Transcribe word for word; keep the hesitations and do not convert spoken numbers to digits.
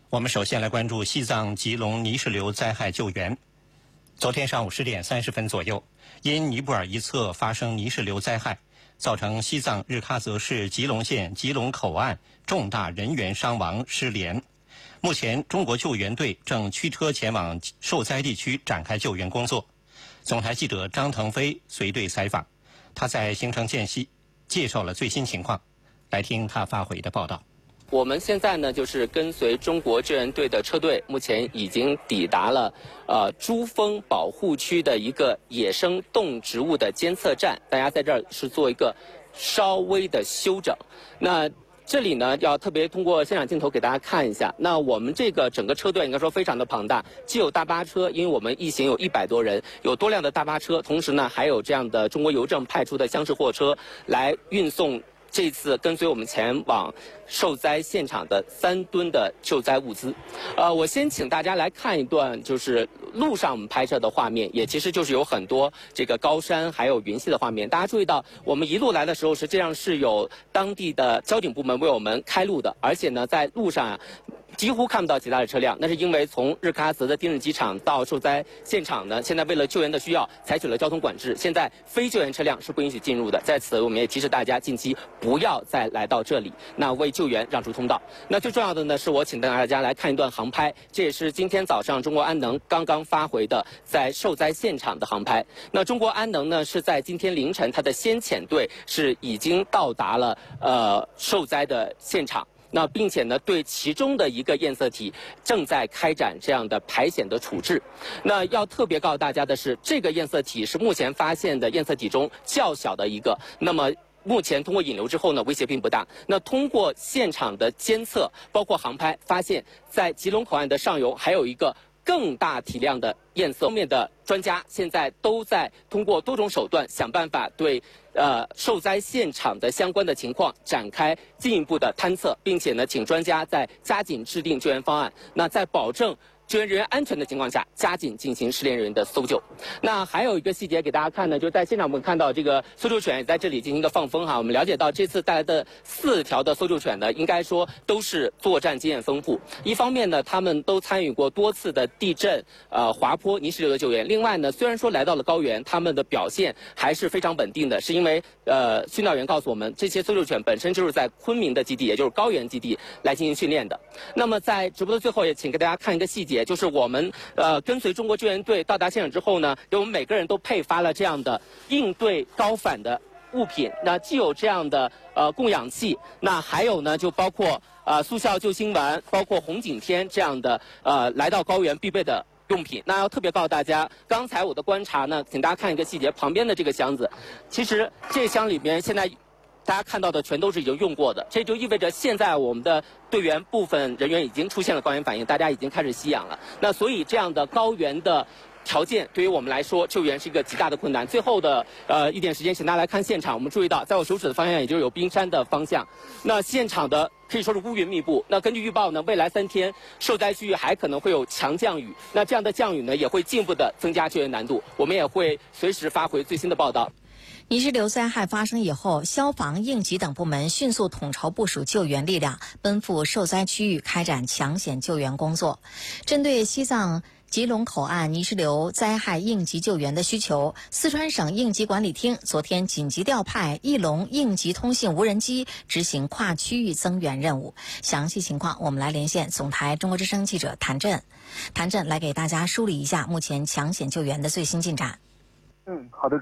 我们首先来关注西藏吉隆泥石流灾害救援。昨天上午十点三十分左右，因尼泊尔一侧发生泥石流灾害，造成西藏日喀则市吉隆县吉隆口岸重大人员伤亡失联。目前，中国救援队正驱车前往受灾地区展开救援工作。总台记者张腾飞随队采访，他在行程间隙介绍了最新情况，来听他发回的报道。 我们现在呢，就是跟随中国救援队的车队，目前已经抵达了呃珠峰保护区的一个野生动植物的监测站。大家在这儿是做一个稍微的休整。那这里呢，要特别通过现场镜头给大家看一下。那我们这个整个车队应该说非常的庞大，既有大巴车，因为我们一行有一百多人，有多辆的大巴车，同时呢还有这样的中国邮政派出的厢式货车来运送这次跟随我们前往受灾现场的三吨的救灾物资。呃，我先请大家来看一段就是路上我们拍摄的画面，也其实就是有很多这个高山还有云系的画面。大家注意到，我们一路来的时候实际上是有当地的交警部门为我们开路的，而且呢在路上啊几乎看不到其他的车辆，那是因为从日喀则的丁日机场到受灾现场呢，现在为了救援的需要，采取了交通管制，现在非救援车辆是不允许进入的。在此，我们也提示大家，近期不要再来到这里，那为救援让出通道。那最重要的呢，是我请大家来看一段航拍，这也是今天早上中国安能刚刚发回的在受灾现场的航拍。那中国安能呢，是在今天凌晨，它的先遣队是已经到达了呃受灾的现场。那并且呢，对其中的一个验色体正在开展这样的排险的处置。那要特别告诉大家的是，这个验色体是目前发现的验色体中较小的一个。那么目前通过引流之后呢，威胁并不大。那通过现场的监测，包括航拍，发现在吉隆口岸的上游还有一个更大体量的验色。方面的专家现在都在通过多种手段想办法对呃受灾现场的相关的情况展开进一步的探测，并且呢，请专家在加紧制定救援方案。那在保证救援人员安全的情况下，加紧进行失联人员的搜救。那还有一个细节给大家看呢，就是在现场我们看到这个搜救犬也在这里进行一个放风哈。我们了解到这次带来的四条的搜救犬呢，应该说都是作战经验丰富。一方面呢，他们都参与过多次的地震、呃滑坡、泥石流的救援。另外呢，虽然说来到了高原，他们的表现还是非常稳定的，是因为呃训导员告诉我们，这些搜救犬本身就是在昆明的基地，也就是高原基地来进行训练的。那么在直播的最后，也请给大家看一个细节。也就是我们呃跟随中国救援队到达现场之后呢，给我们每个人都配发了这样的应对高反的物品。那既有这样的呃供氧气，那还有呢就包括呃速效救心丸，包括红景天这样的呃来到高原必备的用品。那要特别告诉大家，刚才我的观察呢，请大家看一个细节，旁边的这个箱子，其实这箱里面现在大家看到的全都是已经用过的，这就意味着现在我们的队员部分人员已经出现了高原反应，大家已经开始吸氧了。那所以这样的高原的条件对于我们来说，救援是一个极大的困难。最后的呃一点时间，请大家来看现场。我们注意到，在我手指的方向，也就是有冰山的方向，那现场的可以说是乌云密布。那根据预报呢，未来三天受灾区域还可能会有强降雨。那这样的降雨呢，也会进一步的增加救援难度。我们也会随时发回最新的报道。 泥石流灾害发生以后，消防、应急等部门迅速统筹部署救援力量，奔赴受灾区域开展抢险救援工作。针对西藏吉隆口岸泥石流灾害应急救援的需求，四川省应急管理厅昨天紧急调派翼龙应急通信无人机执行跨区域增援任务。详细情况，我们来连线总台中国之声记者谭震。谭震来给大家梳理一下目前抢险救援的最新进展。 嗯，好的。